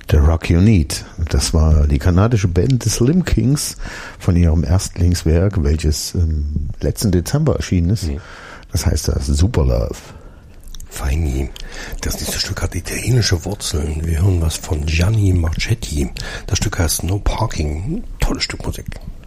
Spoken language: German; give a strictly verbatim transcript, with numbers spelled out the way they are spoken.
The Rock You Need. Das war die kanadische Band The Slim Kings von ihrem Erstlingswerk, welches im letzten Dezember erschienen ist. Mhm. Das heißt das Super Love. Feini. Das nächste Stück hat italienische Wurzeln. Wir hören was von Gianni Marchetti. Das Stück heißt No Parking. Tolles Stück Musik.